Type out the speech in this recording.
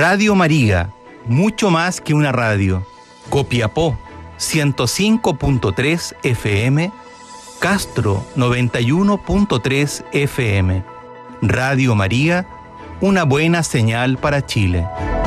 Radio María, mucho más que una radio. Copiapó, 105.3 FM. Castro, 91.3 FM. Radio María, una buena señal para Chile.